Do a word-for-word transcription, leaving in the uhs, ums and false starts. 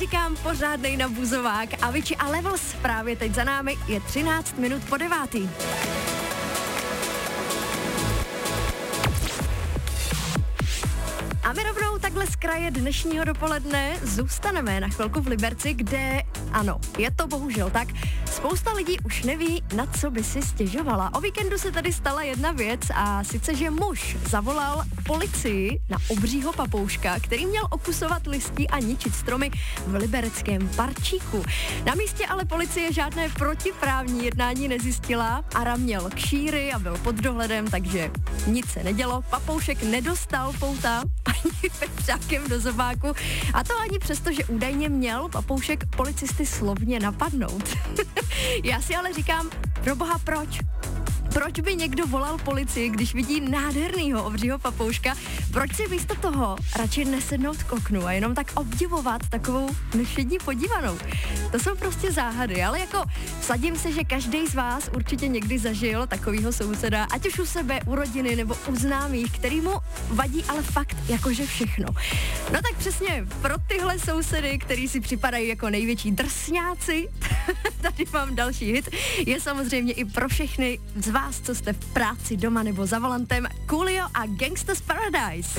říkám pořádnej nabuzovák. Avicii a Levels právě teď za námi, je třináct minut po devátý. A my rovnou takhle z kraje dnešního dopoledne zůstaneme na chvilku v Liberci, kde, ano, je to bohužel tak, spousta lidí už neví, na co by si stěžovala. O víkendu se tady stala jedna věc a sice, že muž zavolal policii na obřího papouška, který měl okusovat listí a ničit stromy v libereckém parčíku. Na místě ale policie žádné protiprávní jednání nezjistila. Ara měl kšíry a byl pod dohledem, takže nic se nedělo. Papoušek nedostal pouta ani pepřákem do zobáku, a to ani přesto, že údajně měl papoušek policisty slovně napadnout. Já si ale říkám, proboha, proč? Proč by někdo volal policii, když vidí nádhernýho obřího papouška? Proč si místo toho radši nesednout k oknu a jenom tak obdivovat takovou nešední podívanou? To jsou prostě záhady, ale jako vsadím se, že každý z vás určitě někdy zažil takovýho souseda, ať už u sebe, u rodiny nebo u známých, který mu vadí ale fakt jakože všechno. No tak přesně pro tyhle sousedy, který si připadají jako největší drsňáci, tady mám další hit, je samozřejmě i pro všechny z vás, co jste v práci, doma nebo za volantem, Coolio a Gangsta's Paradise.